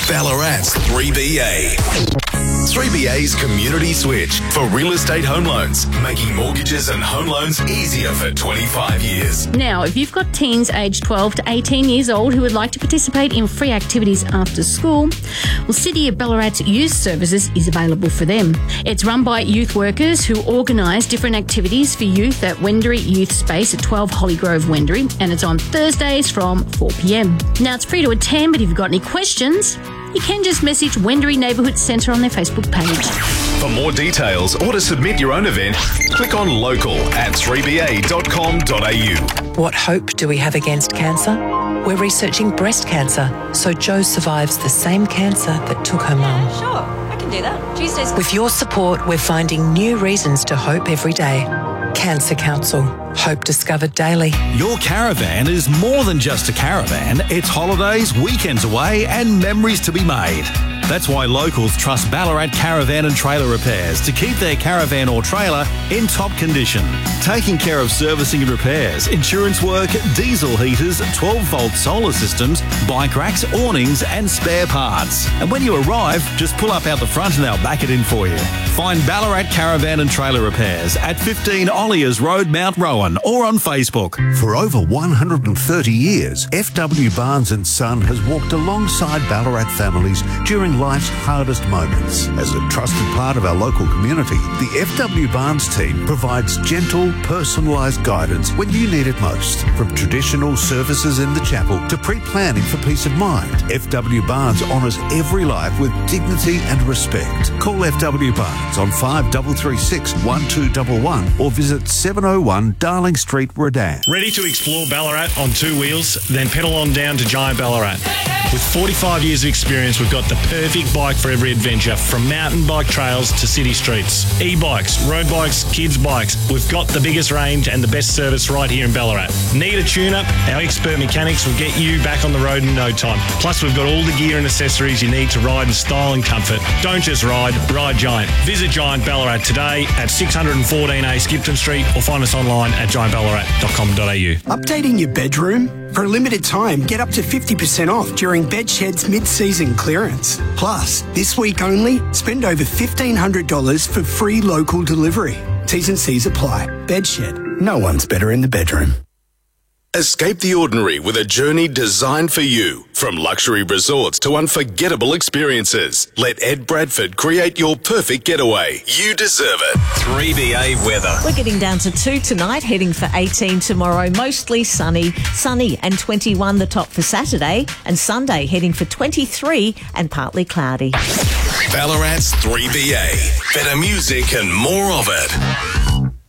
Ballarat's 3BA. 3BA's Community Switch for real estate home loans, making mortgages and home loans easier for 25 years. Now, if you've got teens aged 12 to 18 years old who would like to participate in free activities after school, well, City of Ballarat's Youth Services is available for them. It's run by youth workers who organise different activities for youth at Wendouree Youth Space at 12 Holly Grove, Wendouree, and it's on Thursdays from 4 p.m. Now, it's free to attend, but if you've got any questions, you can just message Wendouree Neighbourhood Centre on their Facebook page. For more details or to submit your own event, click on local at 3ba.com.au. What hope do we have against cancer? We're researching breast cancer, so Jo survives the same cancer that took her mum. Sure, I can do that. Tuesdays. With your support, we're finding new reasons to hope every day. Cancer Council. Hope discovered daily. Your caravan is more than just a caravan. It's holidays, weekends away and memories to be made. That's why locals trust Ballarat Caravan and Trailer Repairs to keep their caravan or trailer in top condition. Taking care of servicing and repairs, insurance work, diesel heaters, 12-volt solar systems, bike racks, awnings and spare parts. And when you arrive, just pull up out the front and they'll back it in for you. Find Ballarat Caravan and Trailer Repairs at 15 Olliers Road, Mount Rowan, or on Facebook. For over 130 years, FW Barnes & Son has walked alongside Ballarat families during life's hardest moments. As a trusted part of our local community, the FW Barnes team provides gentle, personalised guidance when you need it most. From traditional services in the chapel to pre-planning for peace of mind, FW Barnes honours every life with dignity and respect. Call FW Barnes on 5336 1211 or visit 701 Darling Street, Redan. Ready to explore Ballarat on two wheels? Then pedal on down to Giant Ballarat. With 45 years of experience, we've got the perfect bike for every adventure, from mountain bike trails to city streets. E-bikes, road bikes, kids bikes. We've got the biggest range and the best service right here in Ballarat. Need a tune-up? Our expert mechanics will get you back on the road in no time. Plus, we've got all the gear and accessories you need to ride in style and comfort. Don't just ride Giant. Visit Giant Ballarat today at 614A Skipton Street or find us online at giantballarat.com.au. Updating your bedroom? For a limited time, get up to 50% off during Bedshed's mid-season clearance. Plus, this week only, spend over $1,500 for free local delivery. T's and C's apply. Bedshed. No one's better in the bedroom. Escape the ordinary with a journey designed for you. From luxury resorts to unforgettable experiences, let Ed Bradford create your perfect getaway. You deserve it. 3BA weather. We're getting down to 2 tonight, heading for 18 tomorrow. Mostly sunny and 21 the top for Saturday, and Sunday heading for 23 and partly cloudy. Ballarat's 3BA. Better music and more of it.